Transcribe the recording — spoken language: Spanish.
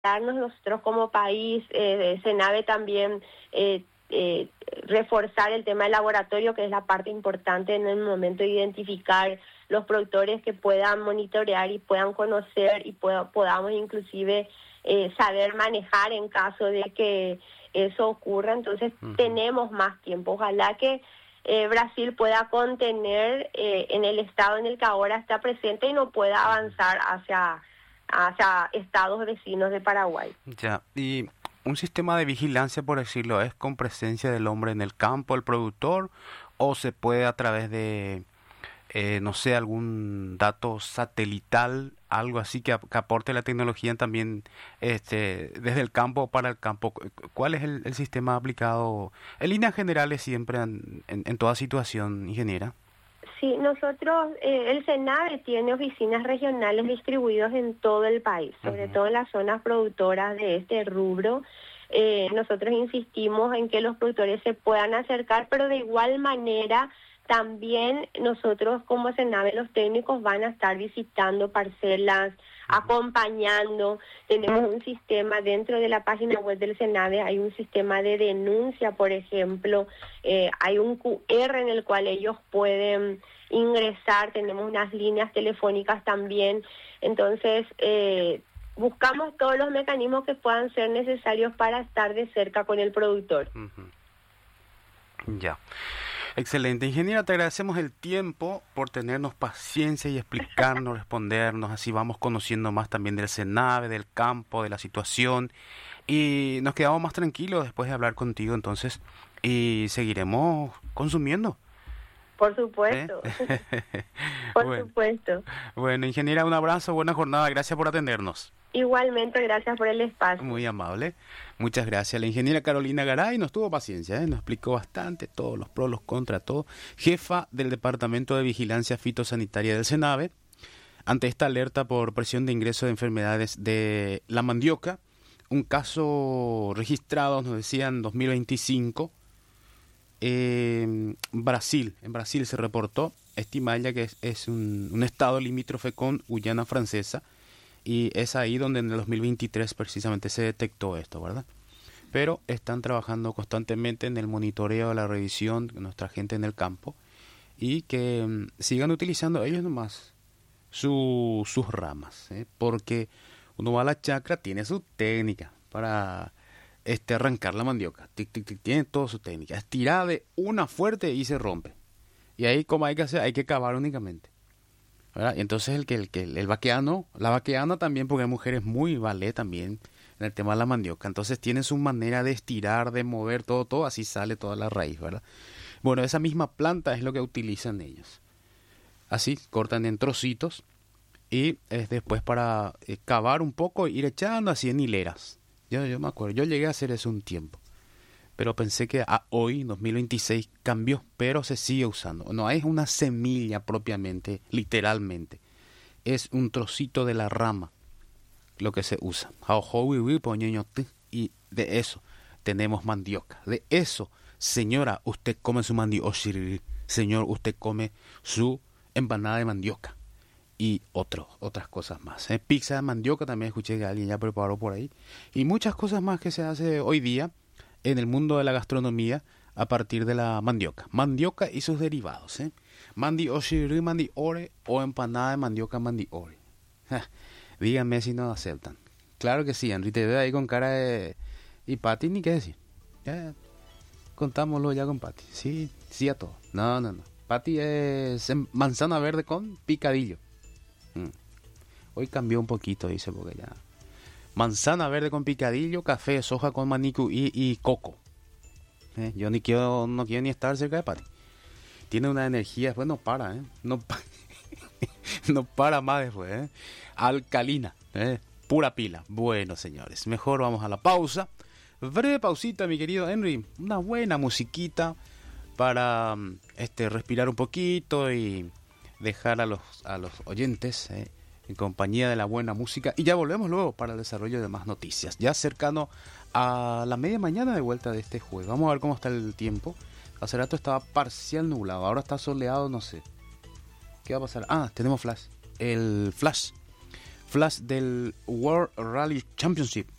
nosotros como país, Senave también reforzar el tema del laboratorio, que es la parte importante en el momento de identificar los productores que puedan monitorear y puedan conocer y podamos inclusive saber manejar en caso de que eso ocurra. Entonces tenemos más tiempo. Ojalá que Brasil pueda contener en el estado en el que ahora está presente y no pueda avanzar hacia estados vecinos de Paraguay. Ya, y un sistema de vigilancia, por decirlo, ¿es con presencia del hombre en el campo, el productor, o se puede a través de, no sé, algún dato satelital, algo así que aporte la tecnología también desde el campo para el campo? ¿Cuál es el sistema aplicado en líneas generales siempre en toda situación, ingeniera? Sí, nosotros, el Senave tiene oficinas regionales distribuidas en todo el país, sobre todo en las zonas productoras de este rubro. Nosotros insistimos en que los productores se puedan acercar, pero de igual manera también nosotros como Senave, los técnicos van a estar visitando parcelas, acompañando. Tenemos un sistema dentro de la página web del Senave, hay un sistema de denuncia, por ejemplo, hay un QR en el cual ellos pueden ingresar, tenemos unas líneas telefónicas también. Entonces, buscamos todos los mecanismos que puedan ser necesarios para estar de cerca con el productor. Ya. Excelente, ingeniera, te agradecemos el tiempo por tenernos paciencia y explicarnos, respondernos, así vamos conociendo más también del Senave, del campo, de la situación, y nos quedamos más tranquilos después de hablar contigo, entonces, y seguiremos consumiendo. Por supuesto, por supuesto. Bueno, ingeniera, un abrazo, buena jornada, gracias por atendernos. Igualmente, gracias por el espacio. Muy amable. Muchas gracias. La ingeniera Carolina Garay nos tuvo paciencia, nos explicó bastante todos los pros, los contras, todo. Jefa del Departamento de Vigilancia Fitosanitaria del Senave. Ante esta alerta por presión de ingreso de enfermedades de la mandioca, un caso registrado, nos decían, en 2025, en Brasil se reportó, estima ella que es un estado limítrofe con Guyana Francesa, y es ahí donde en el 2023 precisamente se detectó esto, ¿verdad? Pero están trabajando constantemente en el monitoreo, la revisión de nuestra gente en el campo y que sigan utilizando ellos nomás sus ramas, porque uno va a la chacra, tiene su técnica para arrancar la mandioca, tiene toda su técnica, es tirada de una fuerte y se rompe. Y ahí, como hay que hacer, hay que cavar únicamente, ¿verdad? Y entonces el vaqueano, la vaqueana también, porque hay mujeres muy ballet también en el tema de la mandioca, entonces tienen su manera de estirar, de mover todo, así sale toda la raíz, ¿verdad? Bueno, esa misma planta es lo que utilizan ellos. Así, cortan en trocitos y es después para cavar un poco, ir echando así en hileras. Yo me acuerdo, yo llegué a hacer eso un tiempo, pero pensé que hoy, 2026, cambió, pero se sigue usando. No es una semilla propiamente, literalmente. Es un trocito de la rama lo que se usa. Y de eso tenemos mandioca. De eso, señora, usted come su mandioca. Señor, usted come su empanada de mandioca. Y otras cosas más. Pizza de mandioca también escuché que alguien ya preparó por ahí. Y muchas cosas más que se hace hoy día en el mundo de la gastronomía a partir de la mandioca. Mandioca y sus derivados. Mandi oshiri, mandi ore o empanada de mandioca mandi ore. Díganme si no aceptan. Claro que sí, Henry, te veo ahí con cara de... ¿Y Pati ni qué decir? Ya, contámoslo ya con Pati. Sí a todo. No. Pati es manzana verde con picadillo. Hoy cambió un poquito, dice, porque ya... Manzana verde con picadillo, café, soja con maní y coco. Yo no quiero ni estar cerca de Pati. Tiene una energía, después no para, no para más después, alcalina, pura pila. Bueno, señores, mejor vamos a la pausa. Breve pausita, mi querido Henry. Una buena musiquita para respirar un poquito y dejar a los oyentes en compañía de la buena música, y ya volvemos luego para el desarrollo de más noticias, ya cercano a la media mañana de vuelta de este jueves. Vamos a ver cómo está el tiempo. Hace rato estaba parcial nublado, ahora está soleado, no sé qué va a pasar. Tenemos flash, el flash flash del World Rally Championship